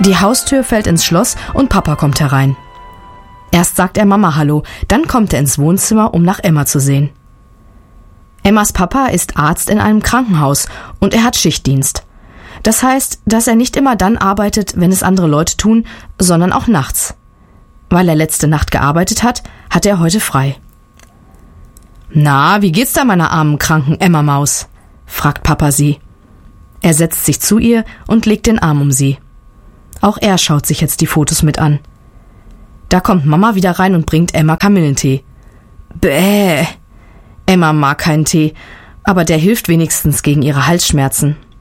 Die Haustür fällt ins Schloss und Papa kommt herein. Erst sagt er Mama Hallo, dann kommt er ins Wohnzimmer, um nach Emma zu sehen. Emmas Papa ist Arzt in einem Krankenhaus und er hat Schichtdienst. Das heißt, dass er nicht immer dann arbeitet, wenn es andere Leute tun, sondern auch nachts. Weil er letzte Nacht gearbeitet hat, hat er heute frei. »Na, wie geht's da meiner armen, kranken Emma-Maus?« fragt Papa sie. Er setzt sich zu ihr und legt den Arm um sie. Auch er schaut sich jetzt die Fotos mit an. Da kommt Mama wieder rein und bringt Emma Kamillentee. Bäh! Emma mag keinen Tee, aber der hilft wenigstens gegen ihre Halsschmerzen.